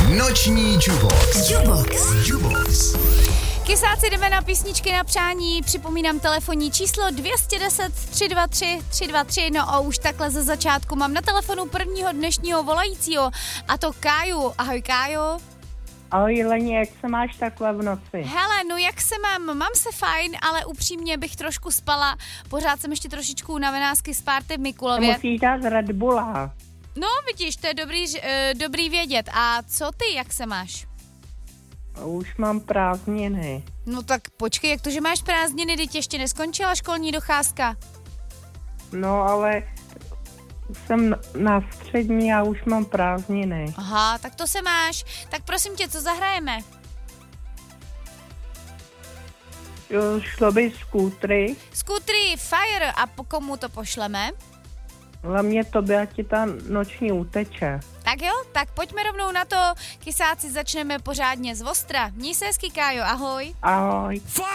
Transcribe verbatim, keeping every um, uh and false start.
Noční Jubox. Jubox. Jubox. Kysáci, jdeme na písničky na přání, připomínám telefonní číslo dvě deset tři dva tři tři dva tři, no a už takhle ze začátku mám na telefonu prvního dnešního volajícího, a to Káju. Ahoj Kájo. Ahoj Leni, jak se máš takhle v noci? Hele, no jak se mám? Mám se fajn, ale upřímně bych trošku spala, pořád jsem ještě trošičku unavená z párty v Mikulově. Musíš dát z Red Bulla. No vidíš, to je dobrý, uh, dobrý vědět. A co ty, jak se máš? Už mám prázdniny. No tak počkej, jak to, že máš prázdniny, teď ještě neskončila školní docházka? No ale jsem na střední a už mám prázdniny. Aha, tak to se máš. Tak prosím tě, co zahrajeme? Jo, šlo by skútry. Skútry Fire, a po komu to pošleme? Hlavně tobě, ať ti ta noční uteče. Tak jo, tak pojďme rovnou na to. Kysáci, začneme pořádně z ostra. Měj se hezky, Kájo, ahoj. Ahoj.